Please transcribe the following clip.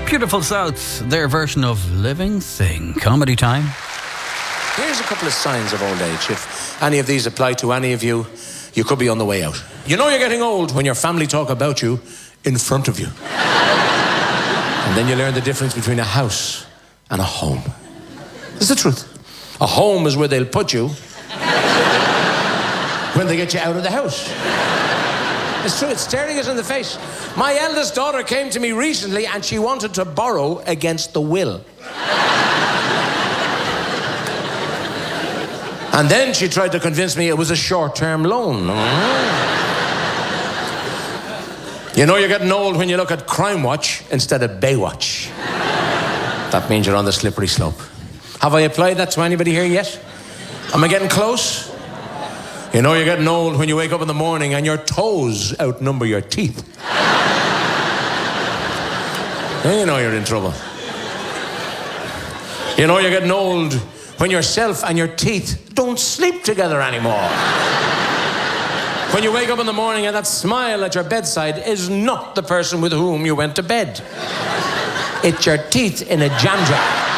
Beautiful South, their version of Living Thing. Comedy time. Here's a couple of signs of old age. If any of these apply to any of you, you could be on the way out. You know you're getting old when your family talk about you in front of you. And then you learn the difference between a house and a home. It's the truth. A home is where they'll put you when they get you out of the house. It's true, it's staring us in the face. My eldest daughter came to me recently and she wanted to borrow against the will. And then she tried to convince me it was a short-term loan. You know you're getting old when you look at Crime Watch instead of Baywatch. That means you're on the slippery slope. Have I applied that to anybody here yet? Am I getting close? You know you're getting old when you wake up in the morning and your toes outnumber your teeth. Then you know you're in trouble. You know you're getting old when yourself and your teeth don't sleep together anymore. When you wake up in the morning and that smile at your bedside is not the person with whom you went to bed. It's your teeth in a jam jar.